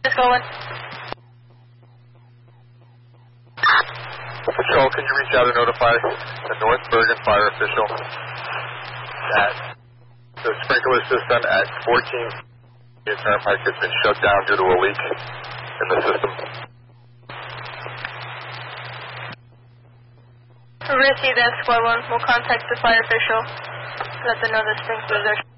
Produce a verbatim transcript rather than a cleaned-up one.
Just going. Patrol, can you reach out and notify the North Bergen fire official that the sprinkler system at fourteen Turnpike has been shut down due to a leak in the system? We're going to see that, Squad one. We'll contact the fire official. Let them know the sprinklers are